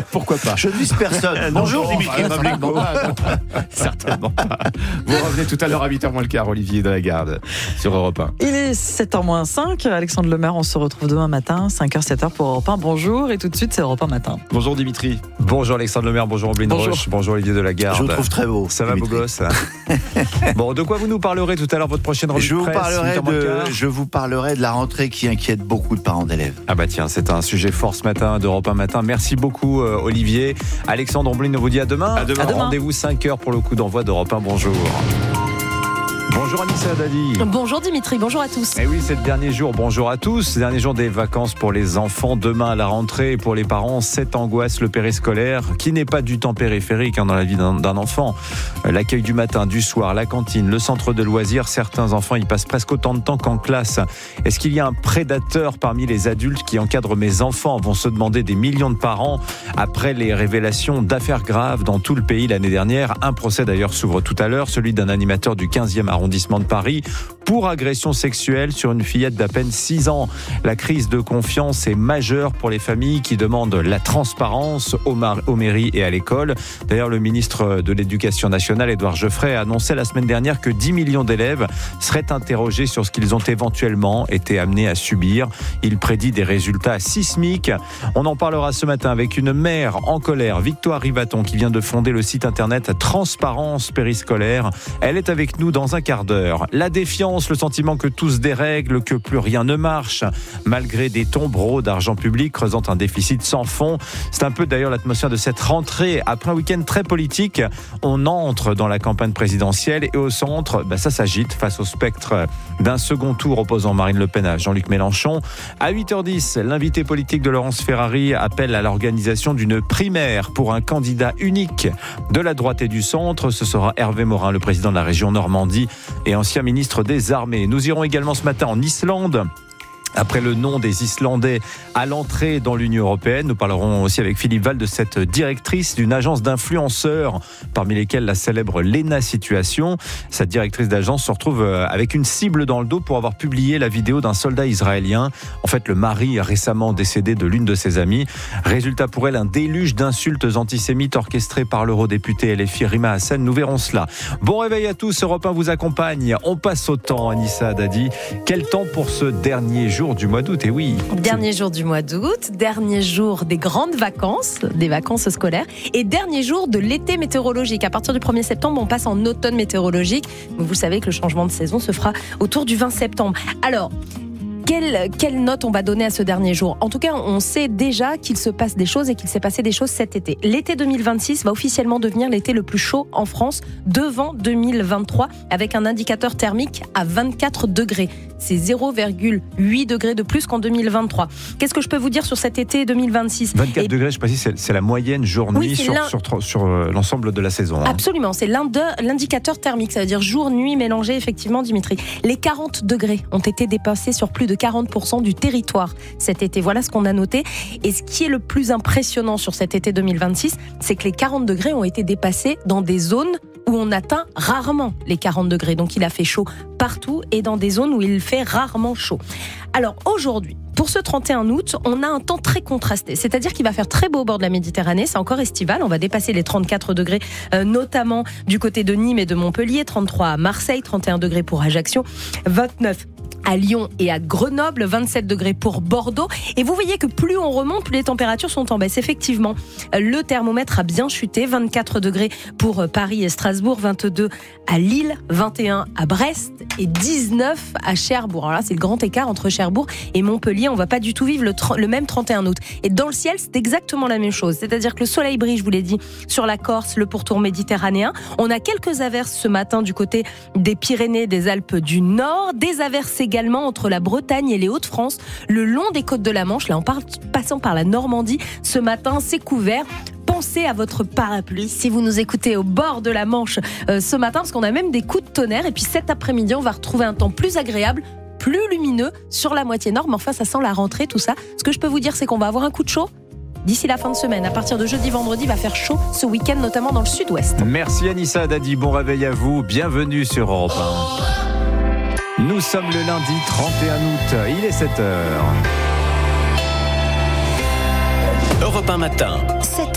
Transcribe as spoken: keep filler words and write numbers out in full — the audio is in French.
Pourquoi pas? Je ne vise personne. Bonjour non, Dimitri. Certainement pas. Certainement pas. Vous revenez tout à l'heure à huit heures moins le quart, Olivier de la Garde, sur Europe un. Il est sept heures moins cinq. Alexandre Lemaire, on se retrouve demain matin, cinq heures, sept heures pour Europe un. Bonjour, et tout de suite, c'est Europe un Matin. Bonjour Dimitri. Bonjour Alexandre Lemaire, bonjour Ombline Bonjour. Roche, bonjour Olivier de la Garde. Je vous trouve très beau. Ça va, beau Dimitri. gosse? Bon, de quoi vous nous parlerez tout à l'heure, votre prochaine revue Je de vous, presse, parlerai huit heures moins le de, quart. je vous parlerai de la rentrée qui inquiète beaucoup de parents d'élèves. Ah bah tiens, c'est un sujet fort ce matin d'Europe un Matin. Merci beaucoup euh, Olivier. Alexandre Ombline vous dit à demain. À demain. À demain. Rendez-vous cinq heures pour le coup d'envoi d'Europe un. Bonjour. Bonjour Anissa Dadi. Bonjour Dimitri, bonjour à tous. Et oui, c'est le dernier jour, bonjour à tous, dernier jour des vacances pour les enfants, demain à la rentrée, et pour les parents, cette angoisse, le périscolaire, qui n'est pas du temps périphérique hein, dans la vie d'un, d'un enfant. Euh, L'accueil du matin, du soir, la cantine, le centre de loisirs, certains enfants y passent presque autant de temps qu'en classe. Est-ce qu'il y a un prédateur parmi les adultes qui encadrent mes enfants, vont se demander des millions de parents après les révélations d'affaires graves dans tout le pays l'année dernière. Un procès d'ailleurs s'ouvre tout à l'heure, celui d'un animateur du quinzième arrondissement de Paris pour agression sexuelle sur une fillette d'à peine six ans. La crise de confiance est majeure pour les familles qui demandent la transparence aux, mar- aux mairies et à l'école. D'ailleurs, le ministre de l'Éducation nationale, Édouard Geoffrey, a annoncé la semaine dernière que dix millions d'élèves seraient interrogés sur ce qu'ils ont éventuellement été amenés à subir. Il prédit des résultats sismiques. On en parlera ce matin avec une mère en colère, Victoire Rivaton, qui vient de fonder le site internet Transparence Périscolaire. Elle est avec nous dans un quart d'heure. La défiance, le sentiment que tout se dérègle, que plus rien ne marche, malgré des tombereaux d'argent public creusant un déficit sans fond. C'est un peu d'ailleurs l'atmosphère de cette rentrée. Après un week-end très politique, on entre dans la campagne présidentielle et au centre, bah ça s'agite face au spectre d'un second tour opposant Marine Le Pen à Jean-Luc Mélenchon. À huit heures dix, l'invité politique de Laurence Ferrari appelle à l'organisation d'une primaire pour un candidat unique de la droite et du centre. Ce sera Hervé Morin, le président de la région Normandie et ancien ministre des Armées. Nous irons également ce matin en Islande. Après le nom des Islandais à l'entrée dans l'Union européenne, nous parlerons aussi avec Philippe Val de cette directrice d'une agence d'influenceurs, parmi lesquels la célèbre Lena Situation. Cette directrice d'agence se retrouve avec une cible dans le dos pour avoir publié la vidéo d'un soldat israélien. En fait, le mari récemment décédé de l'une de ses amies. Résultat pour elle, un déluge d'insultes antisémites orchestrées par l'eurodéputé L F I Rima Hassan. Nous verrons cela. Bon réveil à tous, Europe un vous accompagne. On passe au temps, Anissa Dadi. Quel temps pour ce dernier jour du mois d'août, et oui. Dernier jour du mois d'août, dernier jour des grandes vacances, des vacances scolaires, et dernier jour de l'été météorologique. À partir du premier septembre, on passe en automne météorologique. Vous savez que le changement de saison se fera autour du vingt septembre. Alors, Quelle, quelle note on va donner à ce dernier jour? En tout cas, on sait déjà qu'il se passe des choses et qu'il s'est passé des choses cet été. L'été deux mille vingt-six va officiellement devenir l'été le plus chaud en France, devant deux mille vingt-trois, avec un indicateur thermique à vingt-quatre degrés. C'est zéro virgule huit degrés de plus qu'en deux mille vingt-trois. Qu'est-ce que je peux vous dire sur cet été deux mille vingt-six? vingt-quatre Et... degrés, je ne sais pas si c'est, c'est la moyenne jour-nuit Oui, c'est sur, l'un... sur, sur, sur euh, l'ensemble de la saison. Hein. Absolument, c'est l'un de, l'indicateur thermique, ça veut dire jour-nuit mélangé, effectivement, Dimitri. Les quarante degrés ont été dépassés sur plus de quarante pour cent du territoire cet été. Voilà ce qu'on a noté. Et ce qui est le plus impressionnant sur cet été deux mille vingt-six, c'est que les quarante degrés ont été dépassés dans des zones où on atteint rarement les quarante degrés. Donc il a fait chaud partout et dans des zones où il fait rarement chaud. Alors aujourd'hui, pour ce trente et un août, on a un temps très contrasté. C'est-à-dire qu'il va faire très beau au bord de la Méditerranée. C'est encore estival. On va dépasser les trente-quatre degrés, euh, notamment du côté de Nîmes et de Montpellier. trente-trois à Marseille, trente et un degrés pour Ajaccio, vingt-neuf à Lyon et à Grenoble, vingt-sept degrés pour Bordeaux. Et vous voyez que plus on remonte, plus les températures sont en baisse. Effectivement, le thermomètre a bien chuté. vingt-quatre degrés pour Paris et Strasbourg, vingt-deux à Lille, vingt et un à Brest et dix-neuf à Cherbourg. Alors là, c'est le grand écart entre Cherbourg et Montpellier. On ne va pas du tout vivre le, tr- le même trente et un août. Et dans le ciel, c'est exactement la même chose. C'est-à-dire que le soleil brille, je vous l'ai dit, sur la Corse, le pourtour méditerranéen. On a quelques averses ce matin du côté des Pyrénées, des Alpes du Nord. Des averses également entre la Bretagne et les Hauts-de-France, le long des côtes de la Manche. Là, en par- passant par la Normandie, ce matin, c'est couvert. Pensez à votre parapluie si vous nous écoutez au bord de la Manche euh, ce matin, parce qu'on a même des coups de tonnerre. Et puis cet après-midi, on va retrouver un temps plus agréable, plus lumineux sur la moitié nord. Mais enfin, ça sent la rentrée, tout ça. Ce que je peux vous dire, c'est qu'on va avoir un coup de chaud d'ici la fin de semaine. À partir de jeudi, vendredi, il va faire chaud ce week-end, notamment dans le sud-ouest. Merci Anissa Dadi, bon réveil à vous. Bienvenue sur Europe un. Nous sommes le lundi trente et un août, il est sept heures. Europe un matin. sept